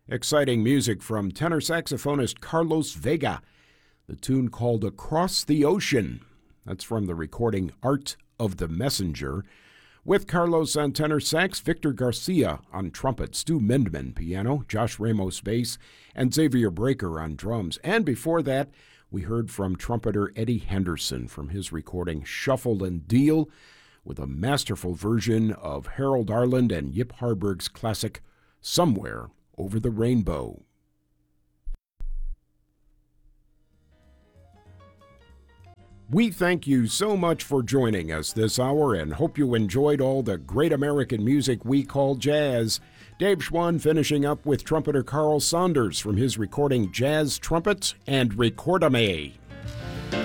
Exciting music from tenor saxophonist Carlos Vega. The tune called Across the Ocean. That's from the recording Art of the Messenger. With Carlos on tenor sax, Victor Garcia on trumpet, Stu Mendman piano, Josh Ramos bass, and Xavier Breaker on drums. And before that, we heard from trumpeter Eddie Henderson from his recording Shuffle and Deal, with a masterful version of Harold Arland and Yip Harburg's classic Somewhere Over the Rainbow. We thank you so much for joining us this hour and hope you enjoyed all the great American music we call jazz. Dave Schwann finishing up with trumpeter Carl Saunders from his recording Jazz Trumpet and Record-A-Me.